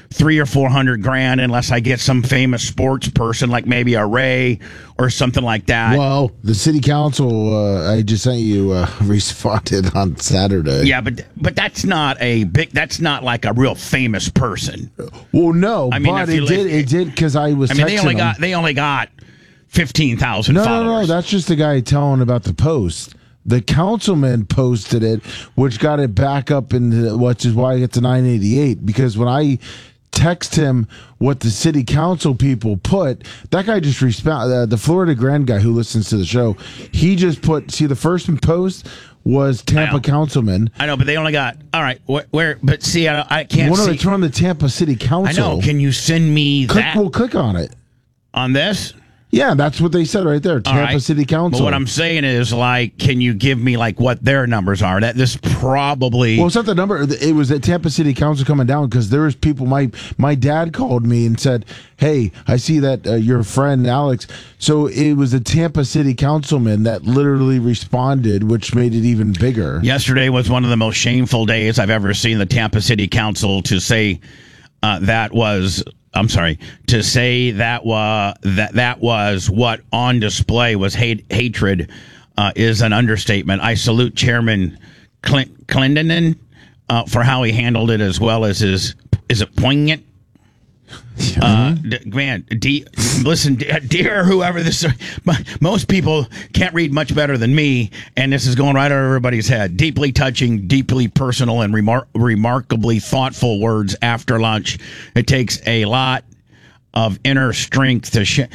300 or 400 grand unless I get some famous sports person like maybe a Ray or something like that. Well, the city council, I just sent you, responded on Saturday. Yeah, but that's not that's not like a real famous person. Well, no, I mean, but it did because I was. I mean, texting they only got 15,000 followers. No, that's just the guy telling about the post. The councilman posted it, which got it back up which is why it's a 988. Because when I text him what the city council people put, that guy just responded. The Florida Grand guy who listens to the show, he just put. See, the first post was Tampa councilman. I know, but they only got all right. Where? But see, I can't. Well, no, see. it's from the Tampa City Council. I know. Can you send me that? We'll click on it. On this? Yeah, that's what they said right there. Tampa City Council. But what I'm saying is, like, can you give me like what their numbers are? That this probably. Well, it's not the number. It was at Tampa City Council coming down because there was people. My dad called me and said, "Hey, I see that your friend Alex." So it was a Tampa City Councilman that literally responded, which made it even bigger. Yesterday was one of the most shameful days I've ever seen the Tampa City Council to say that was. I'm sorry, to say that was what on display was hatred is an understatement. I salute Chairman Clendenin for how he handled it, as well as is it poignant? Man, listen, dear whoever this, most people can't read much better than me, and this is going right over everybody's head. Deeply touching, deeply personal, and remarkably thoughtful words after lunch. It takes a lot of inner strength to share.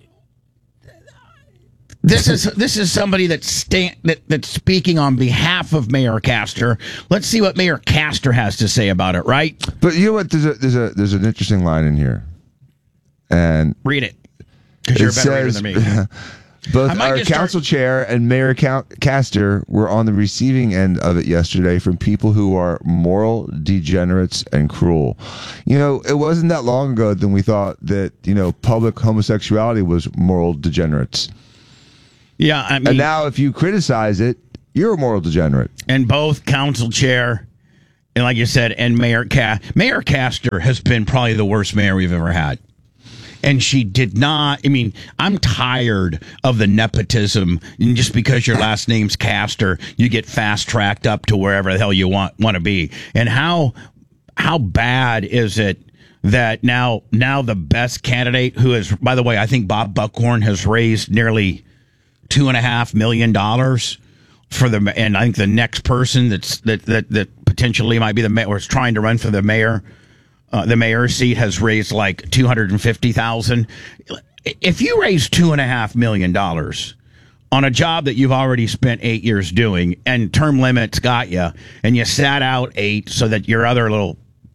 This is somebody that's speaking on behalf of Mayor Castor. Let's see what Mayor Castor has to say about it, right? But you know what? There's an interesting line in here, and read it because you're a better reader than me. Both our council chair and Mayor Castor were on the receiving end of it yesterday from people who are moral degenerates and cruel. You know, it wasn't that long ago that we thought that public homosexuality was moral degenerates. Yeah, I mean, and now if you criticize it, you're a moral degenerate. And both council chair, and like you said, and Mayor Castor has been probably the worst mayor we've ever had. And she did not. I mean, I'm tired of the nepotism. And just because your last name's Castor, you get fast tracked up to wherever the hell you want to be. And how bad is it that now the best candidate, who is, by the way, I think Bob Buckhorn has raised nearly $2.5 million for the, and I think the next person that potentially might be the mayor or is trying to run for the mayor's seat has raised like $250,000. If you raise $2.5 million on a job that you've already spent 8 years doing, and term limits got you, and you sat out 8 so that your other little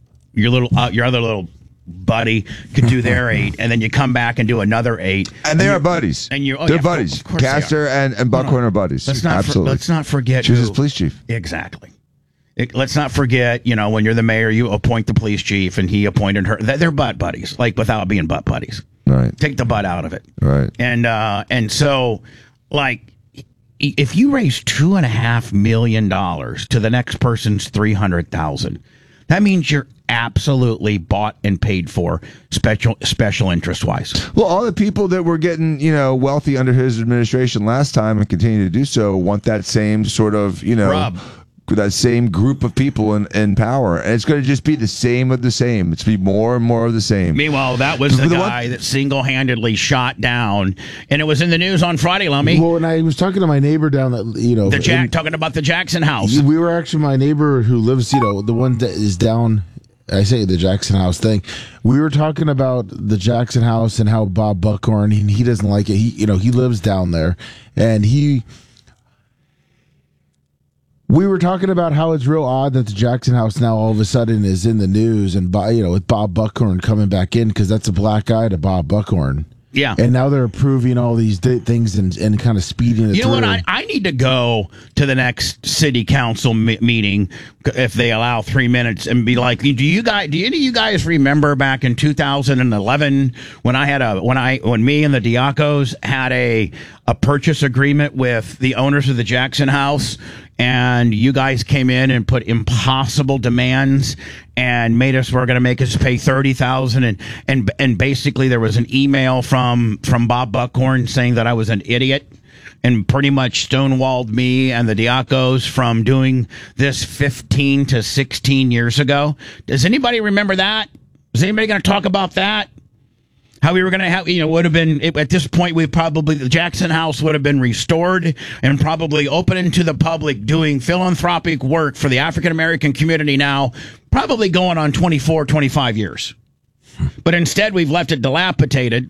buddy could do their 8, and then you come back and do another 8, and they are buddies. And they're buddies. Castor and Buckhorn are buddies. Absolutely. Let's not forget. She was his police chief. Exactly. Let's not forget. When you're the mayor, you appoint the police chief, and he appointed her. They're butt buddies, like without being butt buddies. Right. Take the butt out of it. Right. And so, like, if you raise $2.5 million to the next person's $300,000, that means you're absolutely bought and paid for special interest wise. Well, all the people that were getting, wealthy under his administration last time and continue to do so want that same sort of, rub. That same group of people in power. And it's going to just be the same of the same. It's going to be more and more of the same. Meanwhile, that was the guy that single-handedly shot down, and it was in the news on Friday, Lummy. Well, when I was talking to my neighbor down that, talking about the Jackson house. We were actually, my neighbor who lives, the one that is down, I say the Jackson House thing. We were talking about the Jackson House and how Bob Buckhorn, he doesn't like it. He lives down there, and we were talking about how it's real odd that the Jackson House now all of a sudden is in the news, and with Bob Buckhorn coming back in, because that's a black eye to Bob Buckhorn. Yeah. And now they're approving all these things and kind of speeding it through. You know what? I need to go to the next city council meeting if they allow 3 minutes and be like, do any of you guys remember back in 2011 when me and the Diacos had a purchase agreement with the owners of the Jackson House, and you guys came in and put impossible demands and were going to make us pay $30,000, and basically there was an email from Bob Buckhorn saying that I was an idiot, and pretty much stonewalled me and the Diacos from doing this 15 to 16 years ago. Does anybody remember that? Is anybody going to talk about that? How we were going to have, would have been, at this point, the Jackson House would have been restored and probably open to the public, doing philanthropic work for the African American community now, probably going on 24, 25 years. But instead, we've left it dilapidated.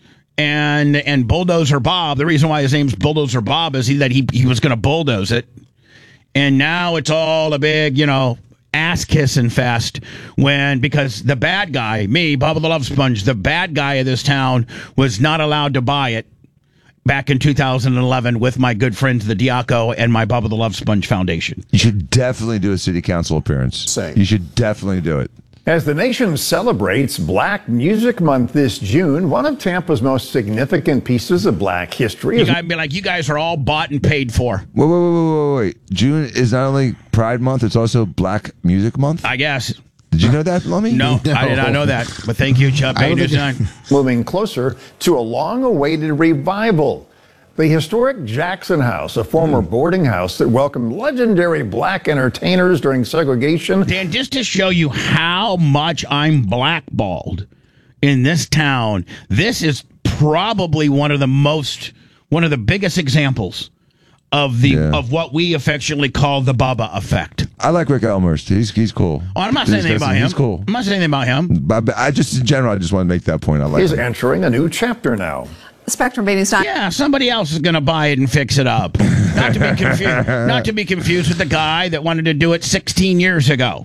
And Bulldozer Bob, the reason why his name's Bulldozer Bob is that he was going to bulldoze it. And now it's all a big, ass kissing fest because the bad guy, me, Bubba the Love Sponge, the bad guy of this town was not allowed to buy it back in 2011 with my good friends, the Diaco and my Bubba the Love Sponge Foundation. You should definitely do a city council appearance. You should definitely do it. As the nation celebrates Black Music Month this June, one of Tampa's most significant pieces of Black history is... You guys are all bought and paid for. Wait. June is not only Pride Month, it's also Black Music Month? I guess. Did you know that, Lummy? No, I did not know that. But thank you, Chuck. Moving closer to a long-awaited revival. The historic Jackson House, a former boarding house that welcomed legendary Black entertainers during segregation. Dan, just to show you how much I'm blackballed in this town, this is probably one of the biggest examples of what we affectionately call the Bubba effect. I like Rick Elmhurst. He's cool. Oh, I'm not saying anything about him. He's cool. I'm not saying anything about him. But in general, I just want to make that point. I like He's him. entering a new chapter now. Spectrum Baby's time. Yeah, somebody else is going to buy it and fix it up. Not to be confused with the guy that wanted to do it 16 years ago.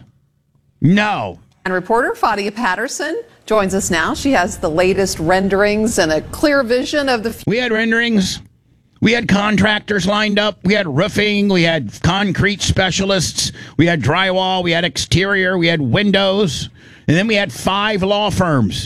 No. And reporter Fadia Patterson joins us now. She has the latest renderings and a clear vision of the... We had renderings. We had contractors lined up. We had roofing. We had concrete specialists. We had drywall. We had exterior. We had windows. And then we had 5 law firms.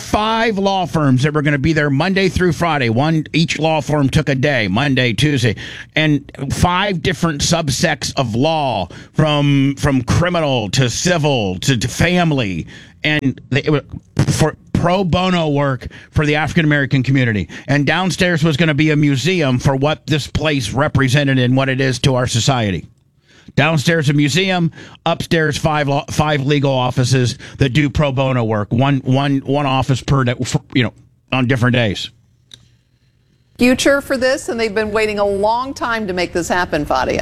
5 law firms that were going to be there Monday through Friday. Each law firm took a day, Monday, Tuesday, and 5 different subsects of law from criminal to civil to family, and it was for pro bono work for the African American community. And downstairs was going to be a museum for what this place represented and what it is to our society. Downstairs a museum, upstairs 5 legal offices that do pro bono work. One office per day, on different days. Future for this, and they've been waiting a long time to make this happen, Fadia.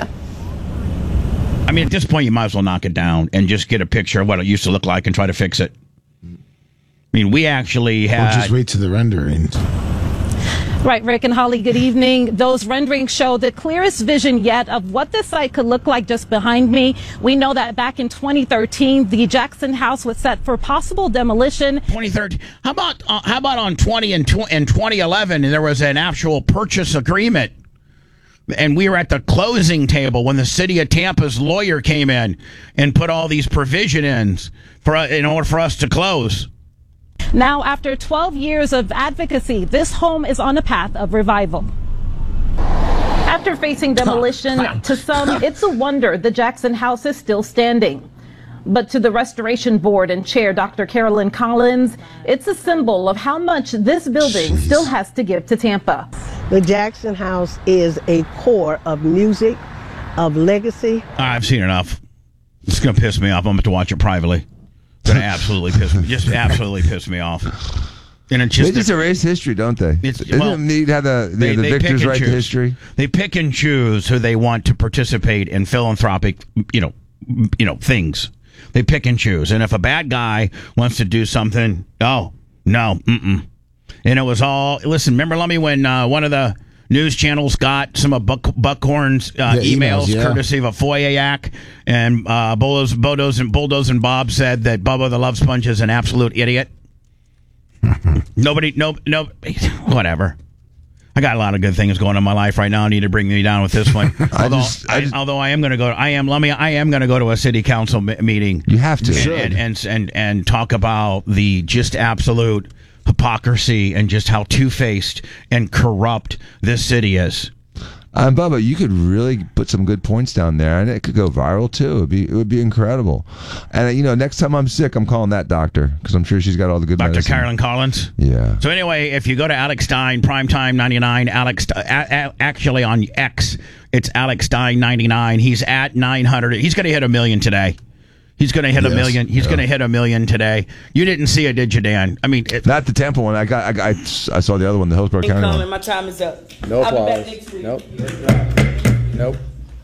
I mean, at this point, you might as well knock it down and just get a picture of what it used to look like and try to fix it. I mean, we actually had... Or just wait to the renderings. Right, Rick and Holly, good evening. Those renderings show the clearest vision yet of what this site could look like just behind me. We know that back in 2013, the Jackson House was set for possible demolition. 2013. How about on 2011, and there was an actual purchase agreement, and we were at the closing table when the city of Tampa's lawyer came in and put all these provisions in order for us to close. Now, after 12 years of advocacy, this home is on a path of revival. After facing demolition, to some, it's a wonder the Jackson House is still standing. But to the Restoration Board and Chair Dr. Carolyn Collins, it's a symbol of how much this building still has to give to Tampa. The Jackson House is a core of music, of legacy. I've seen enough. It's going to piss me off. I'm going to watch it privately. Going to absolutely piss me off. And it's they just erase history, don't they? Isn't it neat how the victors write the history? They pick and choose who they want to participate in philanthropic, things. They pick and choose. And if a bad guy wants to do something, oh no, And it was all. Listen, remember, Lummy, when one of the news channels got some of Buckhorn's emails courtesy of a FOIA act, and Bulldoze and Bob said that Bubba the Love Sponge is an absolute idiot. Nobody, whatever. I got a lot of good things going on in my life right now. I need to bring me down with this one. Although I am going to go. I am going to go to a city council meeting. You have to and talk about the just absolute hypocrisy and just how two-faced and corrupt this city is. Bubba, you could really put some good points down there, and it could go viral too. It would be incredible. And next time I'm sick, I'm calling that doctor because I'm sure she's got all the good Dr. medicine. Carolyn Collins. Yeah. So anyway, if you go to Alex Stein Primetime 99, actually on X, it's Alex Stein 99. He's at 900. He's going to hit 1 million today. He's going to hit 1 million. He's going to hit 1 million today. You didn't see it, did you, Dan? I mean, not the Tampa one. I saw the other one, the Hillsborough County one. My time is up. No I'll be applause. back next week. Nope.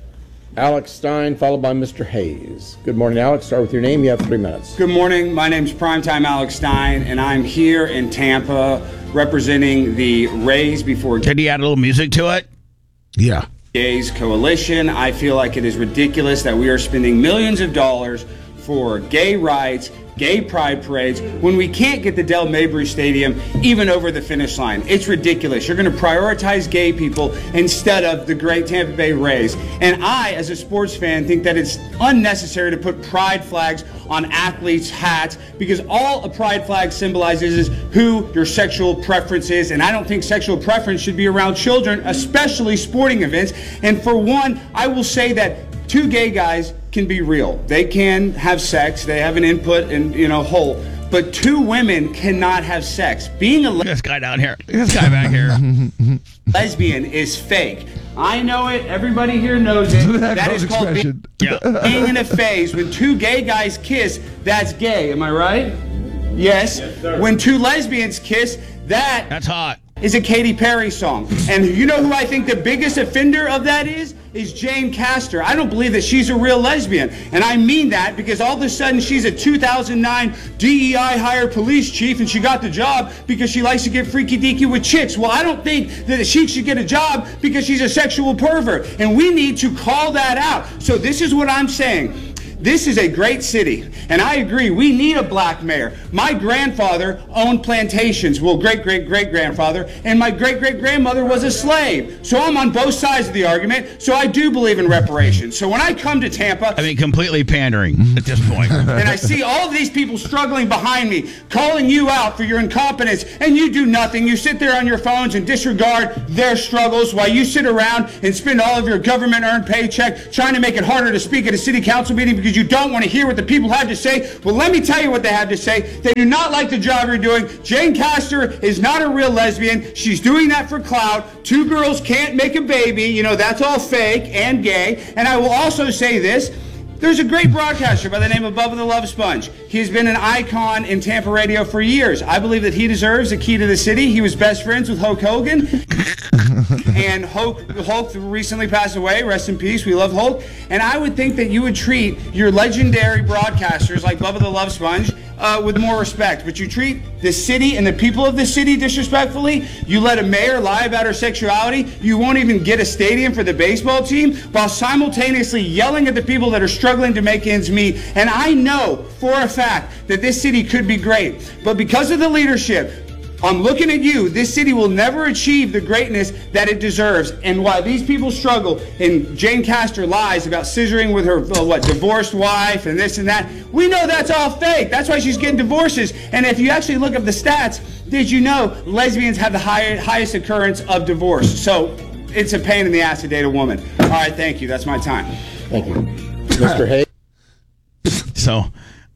Alex Stein, followed by Mr. Hayes. Good morning, Alex. Start with your name. You have 3 minutes. Good morning. My name's Primetime Alex Stein, and I'm here in Tampa representing the Raise Before Did he add a little music to it? Yeah. Gays Coalition. I feel like it is ridiculous that we are spending millions of dollars for gay rights, gay pride parades, when we can't get the Del Mabry Stadium even over the finish line. It's ridiculous. You're going to prioritize gay people instead of the great Tampa Bay Rays. And I, as a sports fan, think that it's unnecessary to put pride flags on athletes' hats because all a pride flag symbolizes is who your sexual preference is. And I don't think sexual preference should be around children, especially sporting events. And for one, I will say that 2 gay guys can be real. They can have sex. They have an input and whole. But 2 women cannot have sex. Being a This guy down here. This guy back here. lesbian is fake. I know it. Everybody here knows it. That is called being in a phase. When 2 gay guys kiss, that's gay. Am I right? Yes. When 2 lesbians kiss, that's hot. Is a Katy Perry song. And you know who I think the biggest offender of that is Jane Castor. I don't believe that she's a real lesbian. And I mean that because all of a sudden she's a 2009 DEI hired police chief and she got the job because she likes to get freaky deaky with chicks. Well, I don't think that she should get a job because she's a sexual pervert. And we need to call that out. So this is what I'm saying. This is a great city, and I agree, we need a black mayor. My grandfather owned plantations, well, great-great-great-grandfather, and my great-great-grandmother was a slave. So I'm on both sides of the argument, so I do believe in reparations. So when I come to Tampa... I mean, completely pandering at this point. And I see all of these people struggling behind me, calling you out for your incompetence, and you do nothing. You sit there on your phones and disregard their struggles while you sit around and spend all of your government-earned paycheck trying to make it harder to speak at a city council meeting because you don't want to hear what the people have to say. Well, let me tell you what they have to say. They do not like the job you're doing. Jane Castor is not a real lesbian. She's doing that for clout. 2 girls can't make a baby. That's all fake and gay. And I will also say this. There's a great broadcaster by the name of Bubba the Love Sponge. He's been an icon in Tampa radio for years. I believe that he deserves a key to the city. He was best friends with Hulk Hogan. And Hulk recently passed away. Rest in peace. We love Hulk. And I would think that you would treat your legendary broadcasters like Bubba the Love Sponge with more respect. But you treat the city and the people of the city disrespectfully. You let a mayor lie about her sexuality. You won't even get a stadium for the baseball team while simultaneously yelling at the people that are struggling to make ends meet. And I know for a fact that this city could be great. But because of the leadership, I'm looking at you. This city will never achieve the greatness that it deserves. And while these people struggle, and Jane Castor lies about scissoring with her, divorced wife and this and that, we know that's all fake. That's why she's getting divorces. And if you actually look up the stats, did you know lesbians have the highest occurrence of divorce? So it's a pain in the ass to date a woman. All right, thank you. That's my time. Thank you. Mr. Hayes. So...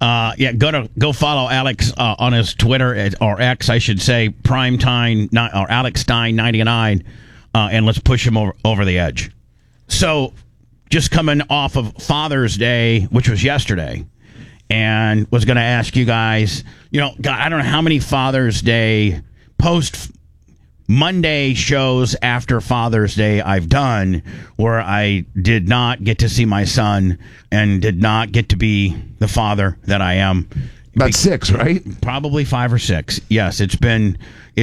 go follow Alex on his Twitter or X, I should say, Primetime or Alex Stein 99, and let's push him over the edge. So, just coming off of Father's Day, which was yesterday, and was going to ask you guys, God, I don't know how many Father's Day post Monday shows after Father's Day I've done where I did not get to see my son and did not get to be the father that I am. About 6, right? Probably 5 or 6. Yes, it's been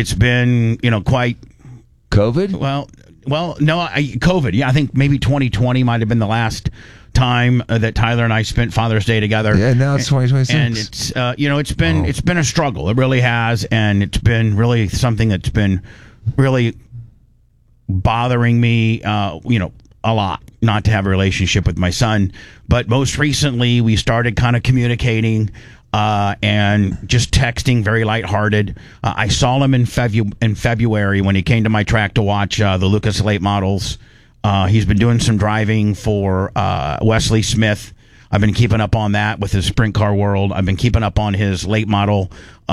quite COVID. Well, no, COVID. Yeah, I think maybe 2020 might have been the last time that Tyler and I spent Father's Day together. Yeah, now it's 2026, and it's it's been a struggle. It really has, and it's been really something that's been really bothering me, a lot, not to have a relationship with my son. But most recently, we started kind of communicating and just texting, very lighthearted. I saw him in February when he came to my track to watch the Lucas Late Models He's been doing some driving for Wesley Smith. I've been keeping up on that with his Sprint Car World. I've been keeping up on his late model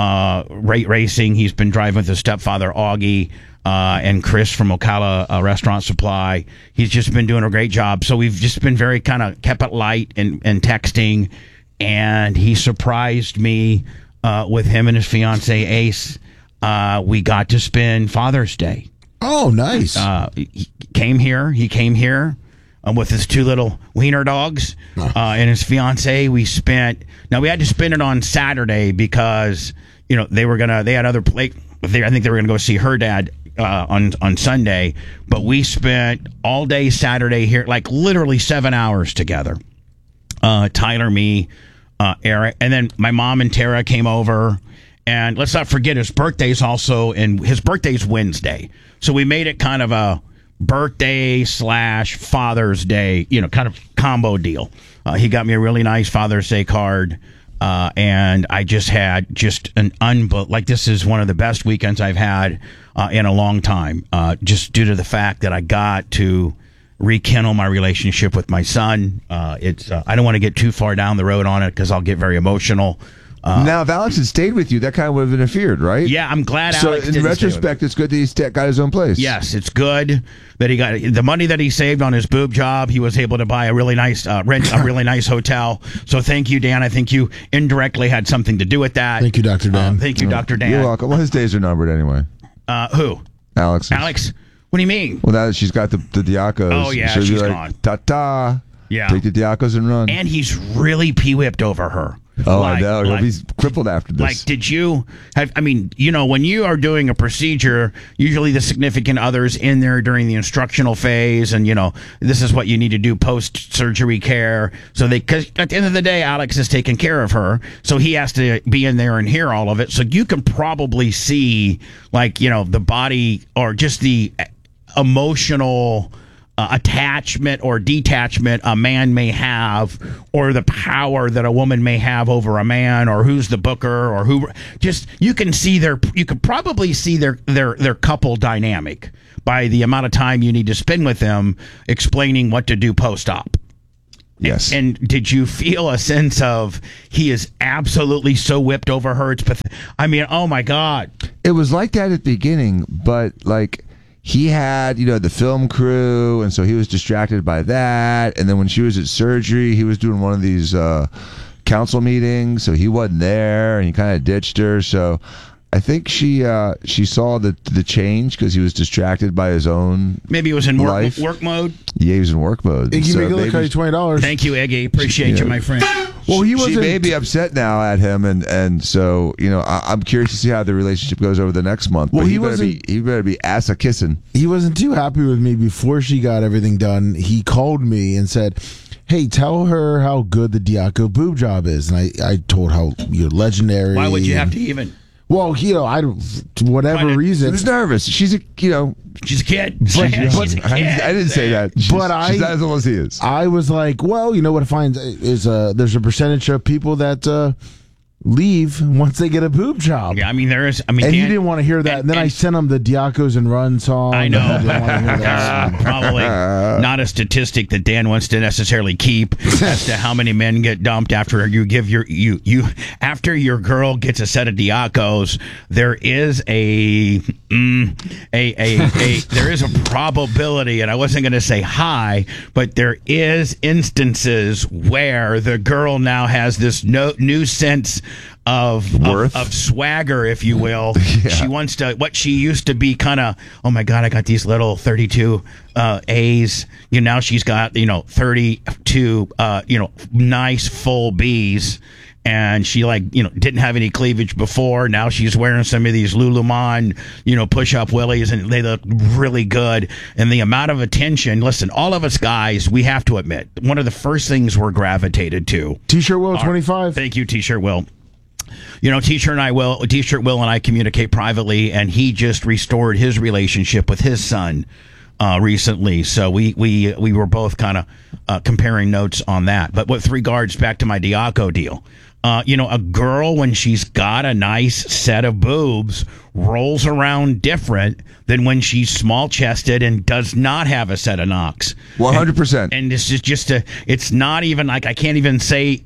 racing. He's been driving with his stepfather, Augie, and Chris from Ocala Restaurant Supply. He's just been doing a great job. So we've just been very kind of kept it light and texting. And he surprised me with him and his fiance, Ace. We got to spend Father's Day. Oh, nice. He came here with his two little wiener dogs and his fiance. We had to spend it on Saturday because they had other I think they were gonna go see her dad on Sunday, but we spent all day Saturday here, like literally 7 hours together. Tyler, me, Eric, and then my mom and Tara came over. And let's not forget his birthday's also, and his birthday's Wednesday. So we made it kind of a birthday / Father's Day, kind of combo deal. He got me a really nice Father's Day card. And I just had this is one of the best weekends I've had in a long time, just due to the fact that I got to rekindle my relationship with my son. I don't want to get too far down the road on it because I'll get very emotional. Now, if Alex had stayed with you, that kind of would have interfered, right? Yeah, I'm glad so Alex in didn't retrospect, it's good that he got his own place. Yes, it's good that he got the money that he saved on his boob job. He was able to buy a really nice rent a really nice hotel. So thank you, Dan. I think you indirectly had something to do with that. Thank you, Dr. Dan. Thank you, Dr. Dan. You're welcome. Well, his days are numbered anyway. Who? Alex. Alex? What do you mean? Well, now that she's got the Diacos. Oh, yeah, she'll be she's like, gone. Ta-ta. Yeah. Take the Diacos and run. And he's really pee-whipped over her. Oh, I know. He's crippled after this. Like, did you have, when you are doing a procedure, usually the significant other's in there during the instructional phase, and, this is what you need to do post-surgery care. So because at the end of the day, Alex is taking care of her, so he has to be in there and hear all of it. So you can probably see, the body or just the emotional attachment or detachment a man may have, or the power that a woman may have over a man, or who's the booker, or who. Just you could probably see their couple dynamic by the amount of time you need to spend with them explaining what to do post-op. Yes. And did you feel a sense of he is absolutely so whipped over her? It's oh my God. It was like that at the beginning, but he had, the film crew, and so he was distracted by that. And then when she was at surgery, he was doing one of these council meetings, so he wasn't there, and he kind of ditched her. So I think she saw the change because he was distracted by his own. Maybe he was in work mode. Yeah, he was in work mode. Iggy McGillicuddy, $20. Thank you, Iggy. Appreciate you, my friend. Well, she may be upset now at him, and so I'm curious to see how the relationship goes over the next month. Well, he better be ass a kissing. He wasn't too happy with me before she got everything done. He called me and said, "Hey, tell her how good the Diaco boob job is." And I told how you're legendary. Why would you have to even? Well, whatever reason. She was nervous. She's a she's a kid. She's a kid. I didn't say that. She's not as old as he is. I was like, well, what I find is there's a percentage of people that leave once they get a boob job. Yeah, there is. And he didn't want to hear that. And then I sent him the Diacos and Run song. I know. I didn't want to hear that. Probably not a statistic that Dan wants to necessarily keep as to how many men get dumped after you give after your girl gets a set of Diacos. There is there is a probability, and I wasn't going to say high, but there is instances where the girl now has this new sense of swagger, if you will. Yeah. She wants to, what she used to be kind of, oh my God, I got these little 32 A's. Now she's got, 32, nice full B's. And she didn't have any cleavage before. Now she's wearing some of these Lululemon, push-up willies, and they look really good. And the amount of attention, listen, all of us guys, we have to admit, one of the first things we're gravitated to. T-shirt Will 25. Thank you, T-shirt Will. T-shirt Will and I communicate privately, and he just restored his relationship with his son recently. So we were both kind of comparing notes on that. But with regards back to my Diaco deal, A girl, when she's got a nice set of boobs, rolls around different than when she's small-chested and does not have a set of knocks. 100%. And this is just it's not even like I can't even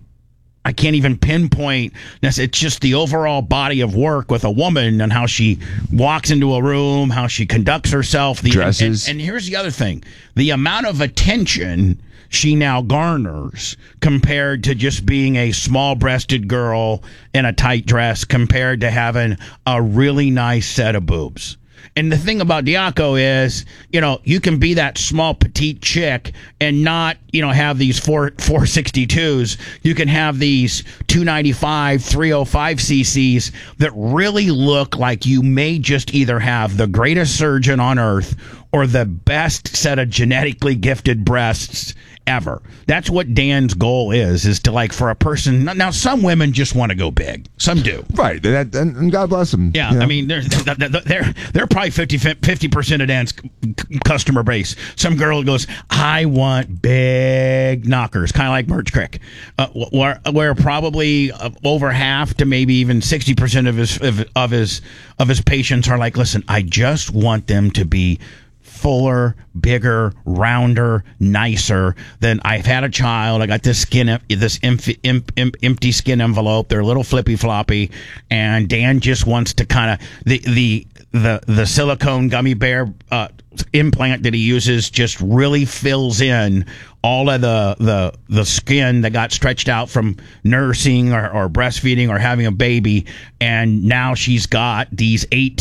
pinpoint. It's just the overall body of work with a woman and how she walks into a room, how she conducts herself. Dresses. And here's the other thing. The amount of attention she now garners compared to just being a small-breasted girl in a tight dress compared to having a really nice set of boobs. And the thing about Diaco is, you can be that small, petite chick and not, have these 462s. You can have these 295, 305 cc's that really look like you may just either have the greatest surgeon on earth or the best set of genetically gifted breasts ever. That's what Dan's goal is to for a person. Now, some women just want to go big. Some do. Right. And God bless them. Yeah. I mean, they're probably 50% of Dan's customer base. Some girl goes, I want big knockers, kind of like Merch Crick, where probably over half to maybe even 60% of his patients are like, listen, I just want them to be fuller, bigger, rounder, nicer. Than I've had a child. I got this empty skin envelope. They're a little flippy floppy, and Dan just wants to kind of the silicone gummy bear implant that he uses just really fills in all of the skin that got stretched out from nursing or breastfeeding or having a baby. And now she's got this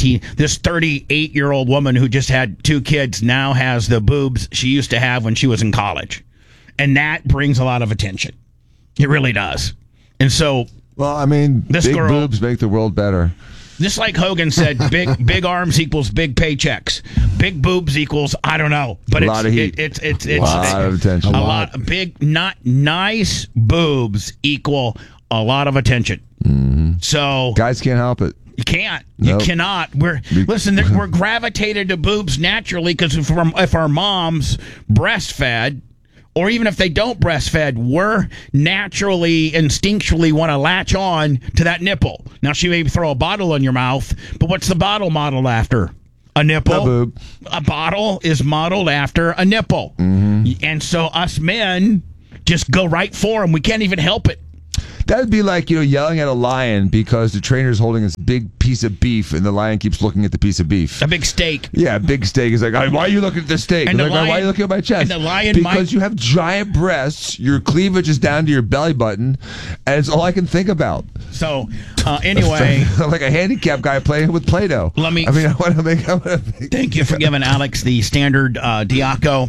38-year-old woman who just had 2 kids now has the boobs she used to have when she was in college. And that brings a lot of attention. It really does. And so, well, I mean, big boobs make the world better. Just like Hogan said, big arms equals big paychecks. Big boobs equals I don't know, but a lot of heat. It's a lot of attention. A lot of big, not nice boobs equal a lot of attention. Mm-hmm. So guys can't help it. You can't. Nope. You cannot. We're gravitated to boobs naturally because if our moms breastfed. Or even if they don't breastfed, we're naturally, instinctually want to latch on to that nipple. Now, she may throw a bottle in your mouth, but what's the bottle modeled after? A nipple. A boob. A bottle is modeled after a nipple. Mm-hmm. And so us men just go right for them. We can't even help it. That would be like, yelling at a lion because the trainer's holding this big piece of beef and the lion keeps looking at the piece of beef. A big steak. Yeah, a big steak. Is like, why are you looking at the steak? And why are you looking at my chest? And the lion because you have giant breasts, your cleavage is down to your belly button, and it's all I can think about. So, anyway. Like a handicapped guy playing with Play-Doh. I want to make Thank you for giving Alex the standard Diaco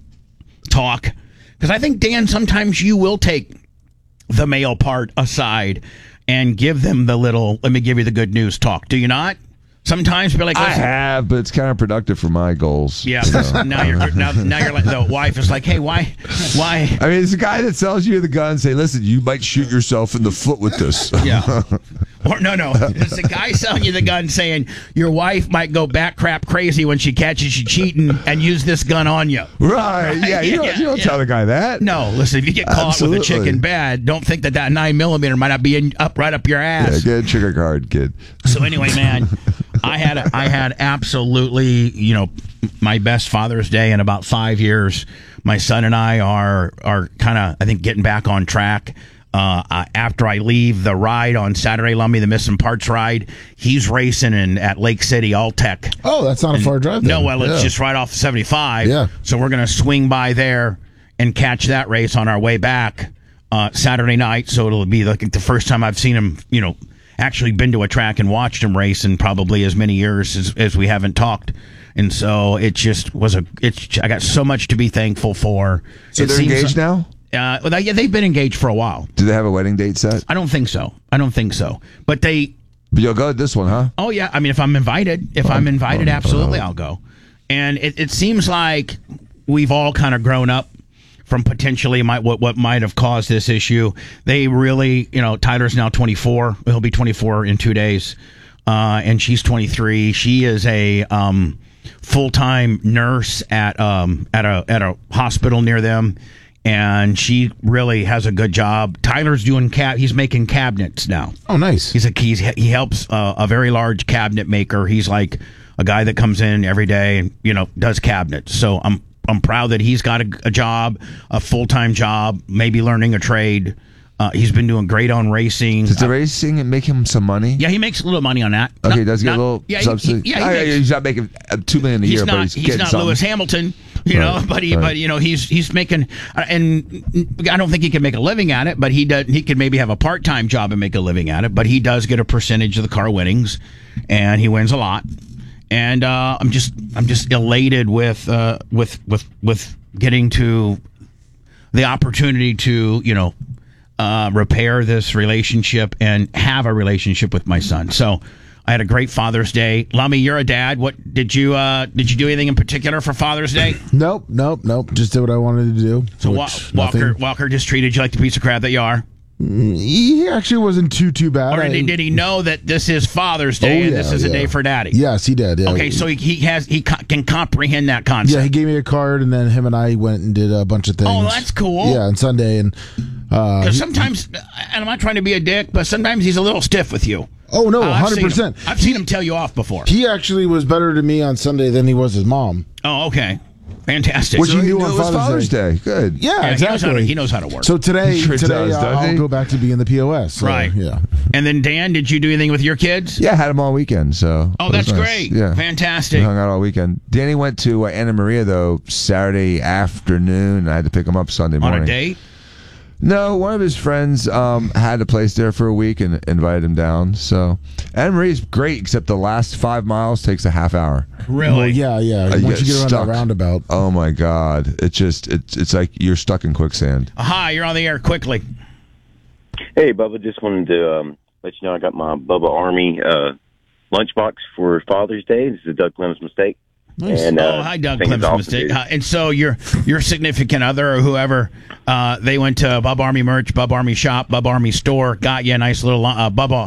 talk. Because I think, Dan, sometimes you will take the male part aside and give them the little, let me give you the good news talk. Do you not? Sometimes be like, listen. I have, but it's counterproductive for my goals. Yeah. So. Now you're like, the wife is like, hey, why? I mean, it's a guy that sells you the gun. Say, listen, you might shoot yourself in the foot with this. Yeah. Or no. It's the guy selling you the gun saying your wife might go bat crap crazy when she catches you cheating and use this gun on you. Right. Yeah. You don't tell the guy that. No. Listen, if you get caught with a chick in bed, don't think that 9mm might not be right up your ass. Yeah, get a trigger guard, kid. So anyway, man, I had absolutely, my best Father's Day in about 5 years. My son and I are kind of, I think, getting back on track. After I leave the ride on Saturday Lummy, the Missing Parts ride, he's racing at Lake City Alltech. Oh, that's not a far drive then. No, well, it's just right off 75. Yeah. So we're going to swing by there and catch that race on our way back Saturday night. So it'll be like the first time I've seen him, actually been to a track and watched him race in probably as many years as we haven't talked. And so it just was I got so much to be thankful for. So they're engaged now? Yeah, they've been engaged for a while. Do they have a wedding date set? I don't think so. But But you'll go to this one, huh? Oh, yeah. I mean, if I'm invited, absolutely I'll go. And it seems like we've all kind of grown up from potentially what might have caused this issue. They really, Tyler's now 24. He'll be 24 in 2 days. And she's 23. She is a full-time nurse at a hospital near them. and she really has a good job. Tyler's doing he's making cabinets now. Oh, nice. He helps a very large cabinet maker. He's like a guy that comes in every day and does cabinets. So I'm proud that he's got a job, a full-time job, maybe learning a trade. He's been doing great on racing. Does the racing make him some money? Yeah, he makes a little money on that. Okay, does he get a little subsidy? He's not making $2 million a year, but he's getting not something. Lewis Hamilton, but he's making, and I don't think he can make a living at it, but he could maybe have a part-time job and make a living at it. But he does get a percentage of the car winnings, and he wins a lot. And I'm just elated with getting to the opportunity to repair this relationship and have a relationship with my son. So I had a great Father's Day. Lummy, you're a dad. What did you do anything in particular for Father's Day? Nope. Just did what I wanted to do. So Walker just treated you like the piece of crap that you are. He actually wasn't too bad. Or did he know that this is Father's Day and this is a day for Daddy? Yes, he did. Yeah. Okay, so he can comprehend that concept. Yeah, he gave me a card, and then him and I went and did a bunch of things. Oh, that's cool. Yeah, on Sunday, and because sometimes, and I'm not trying to be a dick, but sometimes he's a little stiff with you. Oh no, 100%. I've seen him tell you off before. He actually was better to me on Sunday than he was his mom. Oh, okay. Fantastic. Which So he knew it on was Father's Day. Good. Yeah, exactly. He knows how to work. So today does, I'll go back to being the POS. So, right. Yeah. And then Dan, did you do anything with your kids? Yeah, I had them all weekend. So. Oh, that's great. Yeah. Fantastic. We hung out all weekend. Danny went to Anna Maria though Saturday afternoon. I had to pick him up Sunday morning. On a date? No, one of his friends had a place there for a week and invited him down. So Anna Maria's great, except the last 5 miles takes a half hour. Really? Well, yeah. Once you get around that roundabout. Oh my God! It's like you're stuck in quicksand. Hi, you're on the air quickly. Hey, Bubba, just wanted to let you know I got my Bubba Army lunchbox for Father's Day. This is Doug Clem's mistake. Nice. And, hi, Doug Clem's Clem's mistake. And so your significant other or whoever, they went to Bub Army merch, Bub Army shop, Bub Army store, got you a nice little Bubba,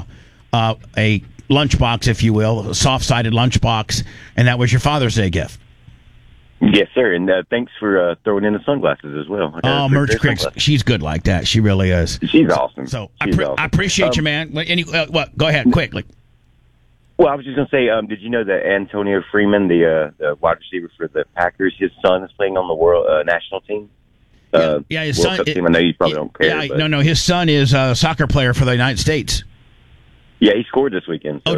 a lunchbox, if you will, a soft-sided lunchbox, and that was your Father's Day gift. Yes, sir. And thanks for throwing in the sunglasses as well. Oh, Merch Creek, she's good like that. She really is. She's awesome. So I appreciate you, man. What? Go ahead, quickly. Well, I was just going to say, did you know that Antonio Freeman, the wide receiver for the Packers, his son is playing on the world national team? Yeah, his World son. Cup team. I know you probably don't care. No. His son is a soccer player for the United States. Yeah, he scored this weekend. So.